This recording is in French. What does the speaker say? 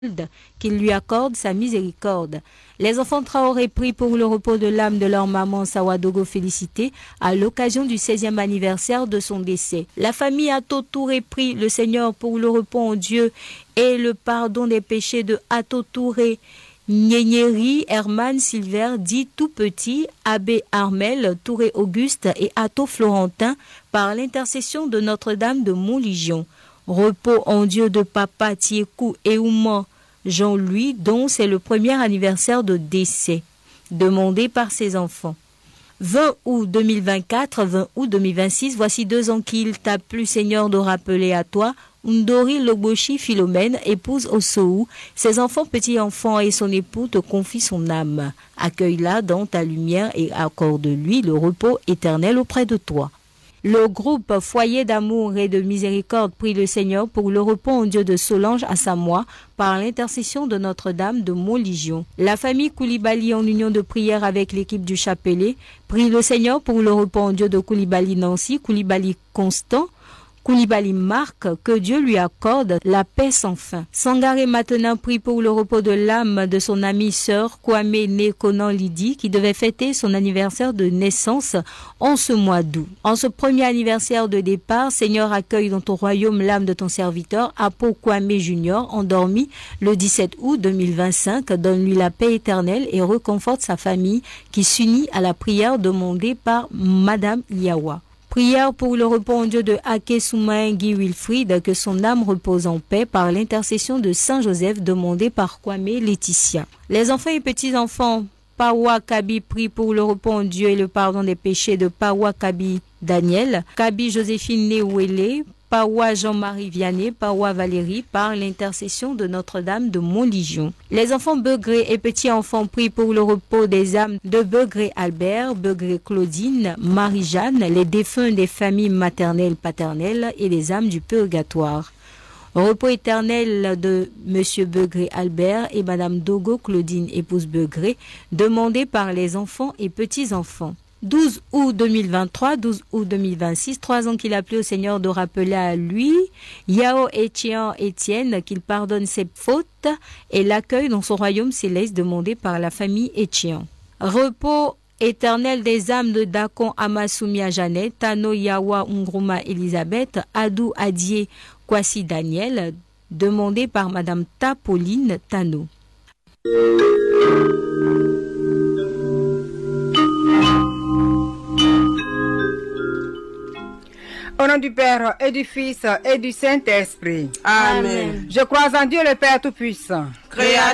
qu'il lui accorde sa miséricorde. Les enfants Traoré prient pour le repos de l'âme de leur maman Sawadogo Félicité à l'occasion du 16e anniversaire de son décès. La famille Ato Touré prie le Seigneur pour le repos en Dieu et le pardon des péchés de Ato Touré, Nyényeri, Herman Silver, dit tout petit, Abbé Armel, Touré Auguste et Ato Florentin par l'intercession de Notre-Dame de Montligion. Repos en Dieu de Papa Tiekou et Ouman Jean-Louis, dont c'est le premier anniversaire de décès, demandé par ses enfants. 20 août 2024, 20 août 2026, voici 2 ans qu'il t'a plu, Seigneur, de rappeler à toi Ndori Loboshi Philomène, épouse Osou. Ses enfants, petits-enfants et son époux te confient son âme. Accueille-la dans ta lumière et accorde-lui le repos éternel auprès de toi. Le groupe Foyer d'amour et de miséricorde prie le Seigneur pour le repos en Dieu de Solange à Samoa par l'intercession de Notre-Dame de Montligion. La famille Koulibaly en union de prière avec l'équipe du Chapelet prie le Seigneur pour le repos en Dieu de Koulibaly Nancy, Koulibaly Constant, Koulibaly Marc, que Dieu lui accorde la paix sans fin. Sangaré maintenant prie pour le repos de l'âme de son amie sœur Kwame Nekonan Lydie qui devait fêter son anniversaire de naissance en ce mois d'août. En ce premier anniversaire de départ, Seigneur, accueille dans ton royaume l'âme de ton serviteur Apo Kwame Junior, endormi le 17 août 2025. Donne-lui la paix éternelle et reconforte sa famille qui s'unit à la prière demandée par Madame Liawa. Prière pour le repos en Dieu de Ake Soumaengi Wilfried, que son âme repose en paix par l'intercession de Saint Joseph demandée par Kwame Laetitia. Les enfants et petits-enfants, Pawa Kabi prie pour le repos en Dieu et le pardon des péchés de Pawa Kabi Daniel, Kabi Joséphine Néouélé, Pawa Jean-Marie Vianney, Pawa Valérie, par l'intercession de Notre-Dame de Montligion. Les enfants Beugré et petits-enfants prient pour le repos des âmes de Beugré Albert, Beugré Claudine, Marie-Jeanne, les défunts des familles maternelles, paternelles et les âmes du purgatoire. Repos éternel de Monsieur Beugré Albert et Madame Dogo Claudine, épouse Beugré, demandé par les enfants et petits-enfants. 12 août 2023, 12 août 2026, 3 ans qu'il a plu au Seigneur de rappeler à lui, Yao Étienne, qu'il pardonne ses fautes et l'accueille dans son royaume céleste demandé par la famille Étienne. Repos éternel des âmes de Dakon Amasoumia Janet, Tano Yawa Ngruma Elisabeth, Adou Adié Kwasi Daniel, demandé par Madame Tapoline Tano. Au nom du Père et du Fils et du Saint-Esprit. Amen. Je crois en Dieu le Père Tout-Puissant, Créateur